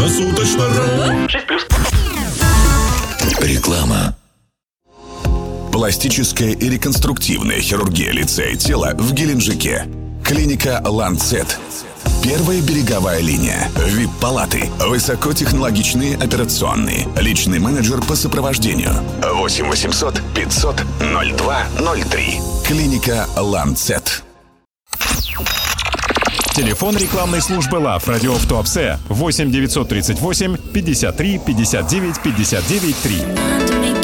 Круглосуточно. 6+. Реклама. Пластическая и реконструктивная хирургия лица и тела в Геленджике. Клиника «Ланцет». Первая береговая линия. ВИП-палаты. Высокотехнологичные операционные. Личный менеджер по сопровождению. 8 800 500 02 03. Клиника «Ланцет». Телефон рекламной службы ЛАВ «Радио в Туапсе» 8 938 53 59 59 3.